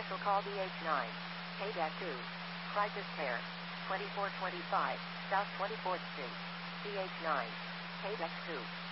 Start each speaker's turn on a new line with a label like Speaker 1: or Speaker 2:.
Speaker 1: Commercial call BH9. KDAC 2. Crisis Care. 2425 South 24th Street. BH9. KDAC 2.